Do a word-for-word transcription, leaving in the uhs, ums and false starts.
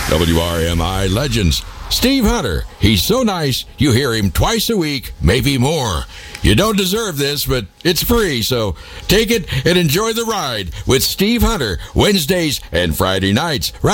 W R M I Legends. Steve Hunter. He's so nice, you hear him twice a week, maybe more. You don't deserve this, but it's free, so take it and enjoy the ride with Steve Hunter, Wednesdays and Friday nights.